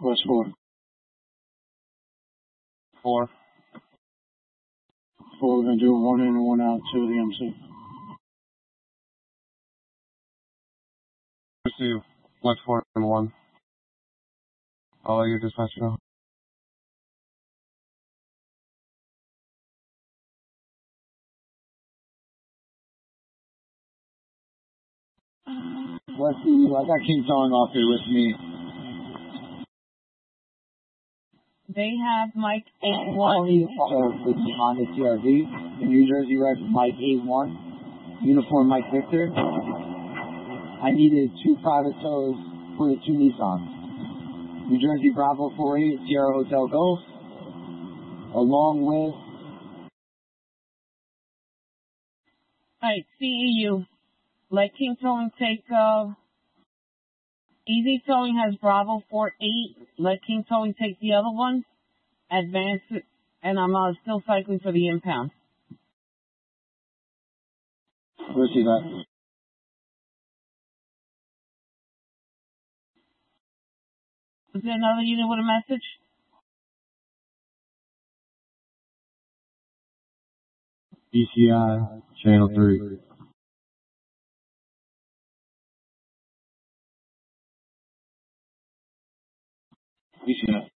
West 4. 4. 4, we're going to do a 1 in and 1 out to the MC. Receive. West 4 and 1. I'll let your dispatcher know. Let's see, I got King Tong off here with me. They have Mike 8-1. I need on the CRV. The New Jersey Rec Mike 8-1. Uniform Mike Victor. I needed 2 private tows for the 2 Nissans. New Jersey Bravo 48 Sierra Hotel Golf. Along with... Alright, CEU. Let King Towing take, Easy Towing has Bravo 48. Let King Towing take the other one. Advance it. And I'm still cycling for the impound. Where's he at? Is there another unit with a message? BCI, Channel 3. BCI.